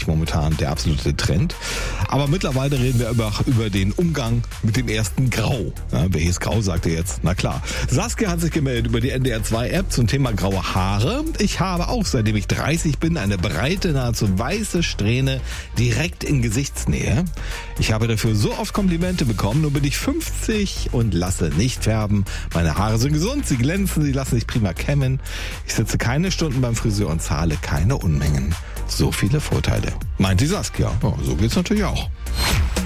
wirklich momentan der absolute Trend. Aber mittlerweile reden wir über den Umgang mit dem ersten Grau. Ja, welches Grau, sagt ihr jetzt? Na klar. Saskia hat sich gemeldet über die NDR2-App zum Thema graue Haare. Ich habe auch, seitdem ich 30 bin, eine breite, nahezu weiße Strähne direkt in Gesichtsnähe. Ich habe dafür so oft Komplimente bekommen, nur bin ich 50 und lasse nicht färben. Meine Haare sind gesund, sie glänzen, sie lassen sich prima kämmen. Ich sitze keine Stunden beim Friseur und zahle keine Unmengen. So viele Vorteile. Meint die Saskia. Ja, so geht's natürlich auch.